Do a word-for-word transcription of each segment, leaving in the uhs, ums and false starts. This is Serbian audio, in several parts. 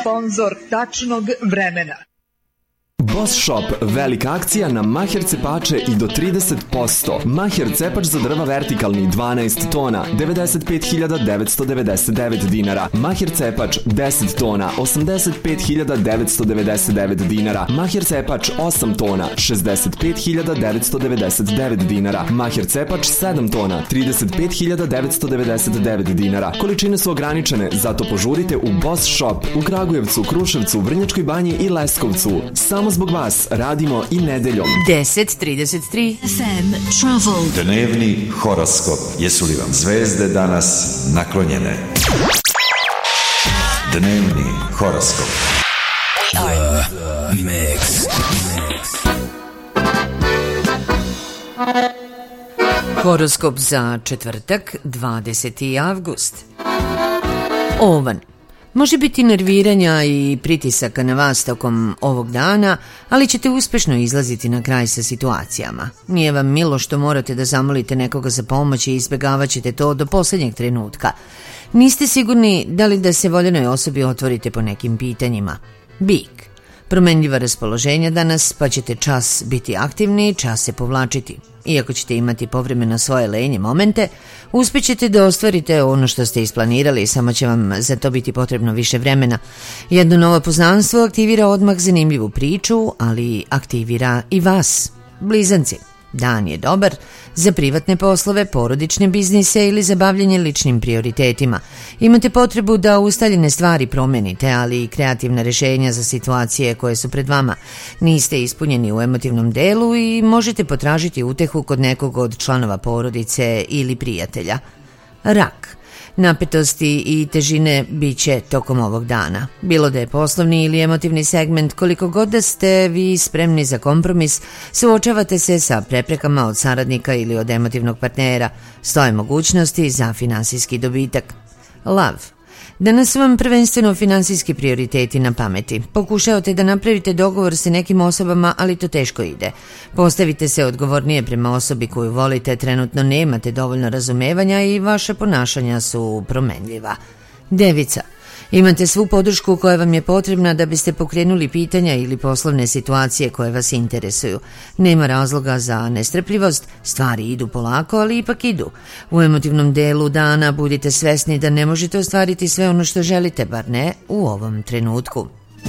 sponzor tačnog vremena. Boss Shop, velika akcija na Maher cepače i do trideset posto. Maher cepač za drva vertikalni dvanaest tona, devedeset pet hiljada devetsto devedeset devet dinara. Maher cepač deset tona, osamdeset pet hiljada devetsto devedeset devet dinara. Maher cepač osam tona, šezdeset pet hiljada devetsto devedeset devet dinara. Maher cepač sedam tona, trideset pet hiljada devetsto devedeset devet dinara. Količine su ograničene, zato požurite u Boss Shop u Kragujevcu, Kruševcu, Vrnjačkoj banji i Leskovcu. Samo zbog vas radimo i nedeljom. deset trideset tri F M Travel. Dnevni horoskop. Jesu li vam zvezde danas naklonjene? Dnevni horoskop. The Mix. Horoskop za četvrtak, dvadeseti avgust. Ovan. Može biti nerviranja i pritisaka na vas tokom ovog dana, ali ćete uspešno izlaziti na kraj sa situacijama. Nije vam milo što morate da zamolite nekoga za pomoć i izbjegavat ćete to do posljednjeg trenutka. Niste sigurni da li da se voljenoj osobi otvorite po nekim pitanjima. Bik. Promenljiva raspoloženja danas, pa ćete čas biti aktivni, čas se povlačiti. Iako ćete imati povremeno svoje lenje momente, uspjećete da ostvarite ono što ste isplanirali, samo će vam za to biti potrebno više vremena. Jedno novo poznanstvo aktivira odmah zanimljivu priču, ali aktivira i vas. Blizanci. Dan je dobar za privatne poslove, porodične biznise ili za bavljenje ličnim prioritetima. Imate potrebu da ustaljene stvari promenite, ali i kreativna rješenja za situacije koje su pred vama. Niste ispunjeni u emotivnom delu i možete potražiti utehu kod nekog od članova porodice ili prijatelja. Rak. Napetosti i težine bit će tokom ovog dana. Bilo da je poslovni ili emotivni segment, koliko god da ste vi spremni za kompromis, suočavate se sa preprekama od saradnika ili od emotivnog partnera. Stoje mogućnosti za finansijski dobitak. Lav. Danas su vam prvenstveno finansijski prioriteti na pameti. Pokušavate da napravite dogovor sa nekim osobama, ali to teško ide. Postavite se odgovornije prema osobi koju volite, trenutno nemate dovoljno razumevanja i vaše ponašanja su promenljiva. Devica. Imate svu podršku koja vam je potrebna da biste pokrenuli pitanja ili poslovne situacije koje vas interesuju. Nema razloga za nestrpljivost, stvari idu polako, ali ipak idu. U emotivnom delu dana budite svesni da ne možete ostvariti sve ono što želite, bar ne u ovom trenutku.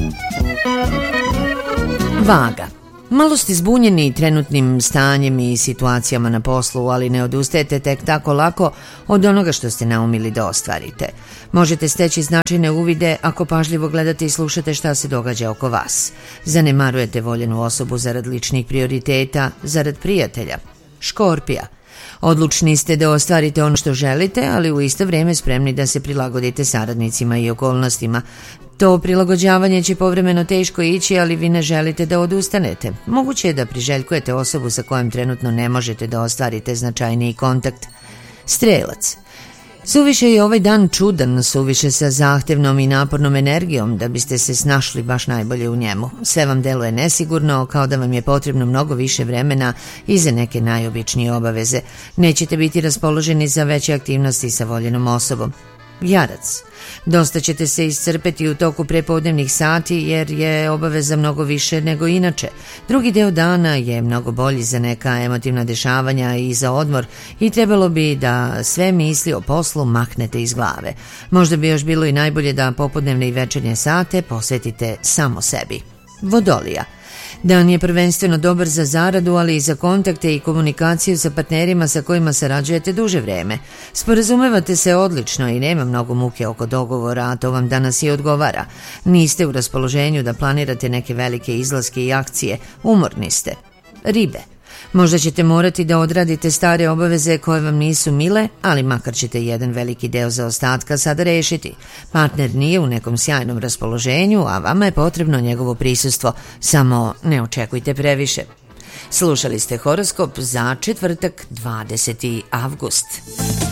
Vaga. Malo ste zbunjeni trenutnim stanjem i situacijama na poslu, ali ne odustajete tek tako lako od onoga što ste naumili da ostvarite. Možete steći značajne uvide ako pažljivo gledate i slušate šta se događa oko vas. Zanemarujete voljenu osobu zarad ličnih prioriteta, zarad prijatelja. Škorpija. Odlučni ste da ostvarite ono što želite, ali u isto vrijeme spremni da se prilagodite saradnicima i okolnostima. To prilagođavanje će povremeno teško ići, ali vi ne želite da odustanete. Moguće je da priželjkujete osobu sa kojom trenutno ne možete da ostvarite značajniji kontakt. Strelac. Suviše je ovaj dan čudan, suviše sa zahtevnom i napornom energijom da biste se snašli baš najbolje u njemu. Sve vam deluje nesigurno, kao da vam je potrebno mnogo više vremena i za neke najobičnije obaveze. Nećete biti raspoloženi za veće aktivnosti sa voljenom osobom. Jarac. Dosta ćete se iscrpeti u toku prepodnevnih sati jer je obaveza mnogo više nego inače. Drugi deo dana je mnogo bolji za neka emotivna dešavanja i za odmor i trebalo bi da sve misli o poslu maknete iz glave. Možda bi još bilo i najbolje da popodnevne i večernje sate posvetite samo sebi. Vodolija. Dan je prvenstveno dobar za zaradu, ali i za kontakte i komunikaciju sa partnerima sa kojima sarađujete duže vreme. Sporazumevate se odlično i nema mnogo muke oko dogovora, a to vam danas i odgovara. Niste u raspoloženju da planirate neke velike izlaske i akcije, umorni ste. Ribe. Možda ćete morati da odradite stare obaveze koje vam nisu mile, ali makar ćete jedan veliki deo zaostatka sada rešiti. Partner nije u nekom sjajnom raspoloženju, a vama je potrebno njegovo prisustvo, samo ne očekujte previše. Slušali ste horoskop za četvrtak, dvadeseti avgust.